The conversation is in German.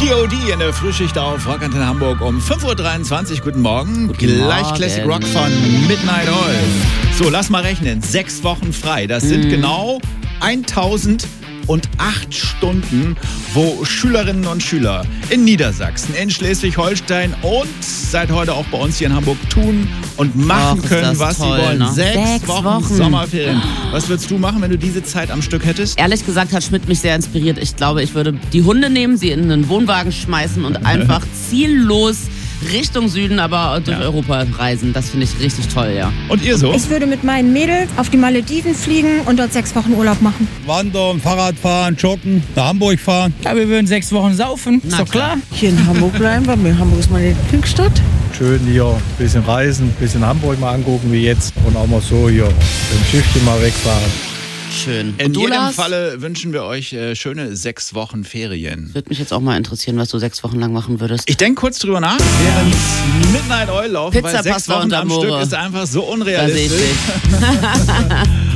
P.O.D. in der Frühschicht auf Rock Antenne Hamburg um 5.23 Uhr. Guten Morgen. Guten Gleich Morgen. Classic Rock von Midnight Oil. So, lass mal rechnen. 6 Wochen frei. Das sind genau 1008 Stunden, wo Schülerinnen und Schüler in Niedersachsen, in Schleswig-Holstein und seit heute auch bei uns hier in Hamburg tun und machen können, was toll, sie wollen. ne? 6 Wochen Sommerferien. Was würdest du machen, wenn du diese Zeit am Stück hättest? Ehrlich gesagt hat Schmidt mich sehr inspiriert. Ich glaube, ich würde die Hunde nehmen, sie in einen Wohnwagen schmeißen und einfach ziellos Richtung Süden, aber durch Europa reisen. Das finde ich richtig toll, ja. Und ihr so? Ich würde mit meinen Mädels auf die Malediven fliegen und dort 6 Wochen Urlaub machen. Wandern, Fahrrad fahren, joggen, nach Hamburg fahren. Ja, wir würden 6 Wochen saufen, ist Na doch klar. Hier in Hamburg bleiben, weil Hamburg ist meine Lieblingsstadt. Schön hier ein bisschen reisen, ein bisschen Hamburg mal angucken wie jetzt. Und auch mal so hier mit dem Schiffchen mal wegfahren. Schön. In Und du, jedem Lars? Falle wünschen wir euch schöne 6 Wochen Ferien. Würde mich jetzt auch mal interessieren, was du 6 Wochen lang machen würdest. Ich denke kurz drüber nach, während Midnight Oil laufen, weil 6 Pizzapasta Wochen und am Amore. Stück ist einfach so Da sehe ich unrealistisch. dich.